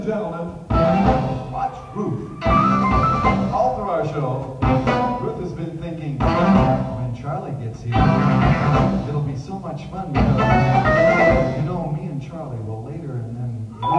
Gentlemen, watch Ruth. All through our show, Ruth has been thinking, when Charlie gets here, it'll be so much fun because